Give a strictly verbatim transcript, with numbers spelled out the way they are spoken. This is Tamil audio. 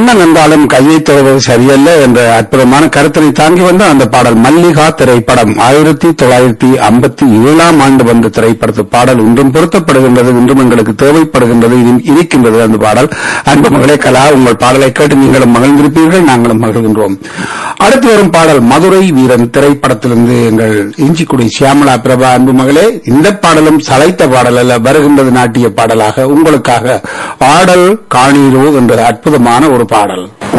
அண்ணன் என்றாலும் கையை தருவது சரியல்ல என்ற அற்புதமான கருத்தினை தாங்கி வந்த அந்த பாடல் மல்லிகா திரைப்படம் ஆயிரத்தி தொள்ளாயிரத்தி ஐம்பத்தி ஏழாம் ஆண்டு வந்த திரைப்படத்து பாடல் இன்றும் பொருத்தப்படுகின்றது, இன்றும் எங்களுக்கு தேவைப்படுகின்றது, இருக்கின்றது அந்த பாடல். அன்பு மகளே கலா, உங்கள் பாடலை கேட்டு நீங்களும் மகிழ்ந்திருப்பீர்கள், நாங்களும் மகிழ்கின்றோம். அடுத்து வரும் பாடல் மதுரை வீரன் திரைப்படத்திலிருந்து எங்கள் இஞ்சிக்குடி சியாமலா பிரபா. அன்பு மகளே, இந்த பாடலும் சளைத்த பாடல் அல்ல, வருகின்றது நாட்டிய பாடலாக உங்களுக்காக ஆடல் காணீரோ என்ற அற்புதமான ஒரு பாடல்.